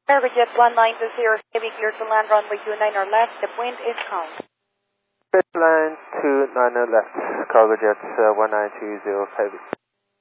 Cargojet 190 heavy clear to land runway 29 or left. The wind is calm. Line 29 left, Cargojet 1920 heavy.